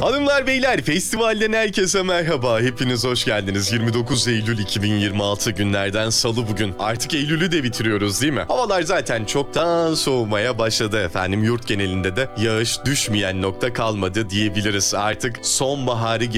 Hanımlar beyler, festivalden herkese merhaba. Hepiniz hoş geldiniz. 29 Eylül 2026 günlerden salı bugün. Artık Eylül'ü de bitiriyoruz değil mi? Havalar zaten çoktan soğumaya başladı efendim. Yurt genelinde de yağış düşmeyen nokta kalmadı diyebiliriz. Artık sonbaharı